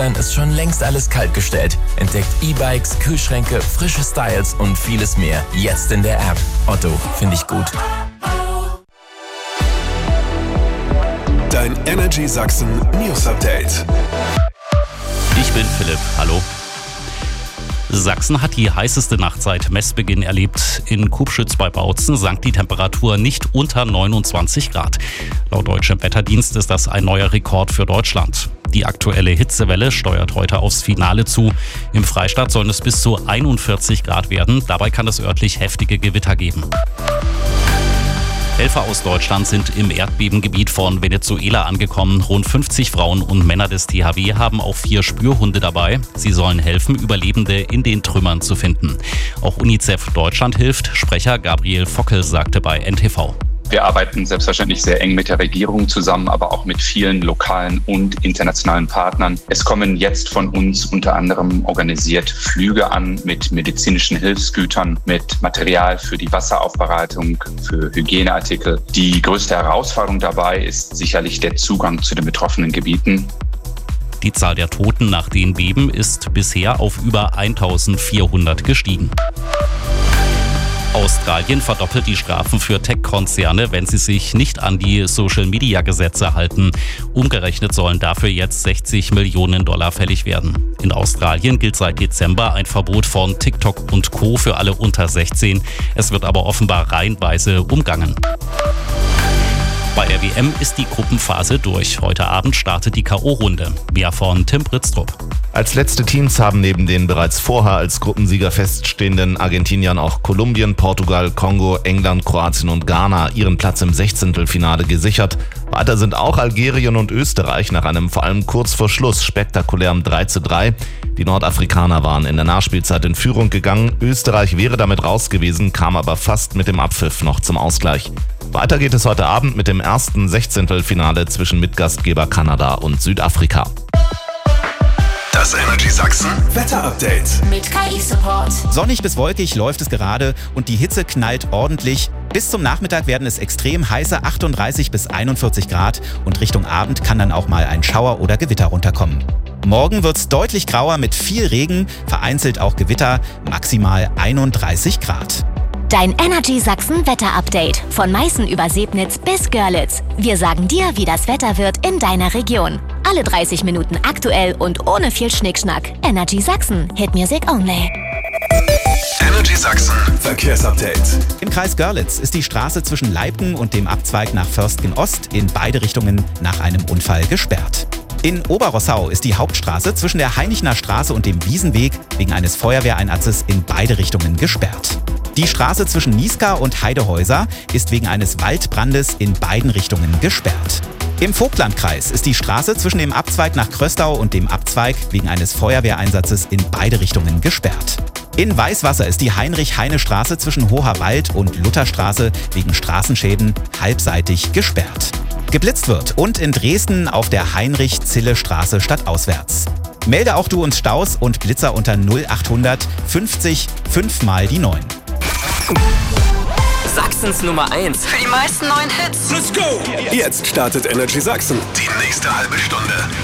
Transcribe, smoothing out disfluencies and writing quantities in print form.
ist schon längst alles kaltgestellt. Entdeckt E-Bikes, Kühlschränke, frische Styles und vieles mehr. Jetzt in der App. Otto, finde ich gut. Dein Energy Sachsen News Update. Ich bin Philipp. Hallo. Sachsen hat die heißeste Nacht seit Messbeginn erlebt. In Kubschütz bei Bautzen sank die Temperatur nicht unter 29 Grad. Laut deutschem Wetterdienst ist das ein neuer Rekord für Deutschland. Die aktuelle Hitzewelle steuert heute aufs Finale zu. Im Freistaat sollen es bis zu 41 Grad werden. Dabei kann es örtlich heftige Gewitter geben. Helfer aus Deutschland sind im Erdbebengebiet von Venezuela angekommen. Rund 50 Frauen und Männer des THW haben auch 4 Spürhunde dabei. Sie sollen helfen, Überlebende in den Trümmern zu finden. Auch UNICEF Deutschland hilft. Sprecher Gabriel Fockel sagte bei NTV. Wir arbeiten selbstverständlich sehr eng mit der Regierung zusammen, aber auch mit vielen lokalen und internationalen Partnern. Es kommen jetzt von uns unter anderem organisiert Flüge an mit medizinischen Hilfsgütern, mit Material für die Wasseraufbereitung, für Hygieneartikel. Die größte Herausforderung dabei ist sicherlich der Zugang zu den betroffenen Gebieten. Die Zahl der Toten nach den Beben ist bisher auf über 1400 gestiegen. Australien verdoppelt die Strafen für Tech-Konzerne, wenn sie sich nicht an die Social-Media-Gesetze halten. Umgerechnet sollen dafür jetzt $60 Millionen fällig werden. In Australien gilt seit Dezember ein Verbot von TikTok und Co. für alle unter 16. Es wird aber offenbar reihenweise umgangen. Bei der WM ist die Gruppenphase durch. Heute Abend startet die K.O.-Runde. Mehr von Tim Britztrup. Als letzte Teams haben neben den bereits vorher als Gruppensieger feststehenden Argentiniern auch Kolumbien, Portugal, Kongo, England, Kroatien und Ghana ihren Platz im 16. gesichert. Weiter sind auch Algerien und Österreich nach einem vor allem kurz vor Schluss spektakulären 3:3. Die Nordafrikaner waren in der Nachspielzeit in Führung gegangen. Österreich wäre damit raus gewesen, kam aber fast mit dem Abpfiff noch zum Ausgleich. Weiter geht es heute Abend mit dem ersten 16. zwischen Mitgastgeber Kanada und Südafrika. Das Energy Sachsen Wetter Update mit KI-Support. Sonnig bis wolkig läuft es gerade und die Hitze knallt ordentlich. Bis zum Nachmittag werden es extrem heiße 38 bis 41 Grad und Richtung Abend kann dann auch mal ein Schauer oder Gewitter runterkommen. Morgen wird es deutlich grauer mit viel Regen, vereinzelt auch Gewitter, maximal 31 Grad. Dein Energy Sachsen Wetter-Update. Von Meißen über Sebnitz bis Görlitz. Wir sagen dir, wie das Wetter wird in deiner Region. Alle 30 Minuten aktuell und ohne viel Schnickschnack. Energy Sachsen. Hit Music only. Energy Sachsen Verkehrsupdate. Im Kreis Görlitz ist die Straße zwischen Leibken und dem Abzweig nach Förstgen Ost in beide Richtungen nach einem Unfall gesperrt. In Oberrossau ist die Hauptstraße zwischen der Heinichener Straße und dem Wiesenweg wegen eines Feuerwehreinsatzes in beide Richtungen gesperrt. Die Straße zwischen Nieská und Heidehäuser ist wegen eines Waldbrandes in beiden Richtungen gesperrt. Im Vogtlandkreis ist die Straße zwischen dem Abzweig nach Kröstau und dem Abzweig wegen eines Feuerwehreinsatzes in beide Richtungen gesperrt. In Weißwasser ist die Heinrich-Heine-Straße zwischen Hoherwald und Lutherstraße wegen Straßenschäden halbseitig gesperrt. Geblitzt wird und in Dresden auf der Heinrich-Zille-Straße stadtauswärts. Melde auch du uns Staus und Blitzer unter 0800 50 5 mal die 9. Sachsens Nummer 1. Für die meisten neuen Hits. Let's go! Jetzt startet Energy Sachsen. Die nächste halbe Stunde.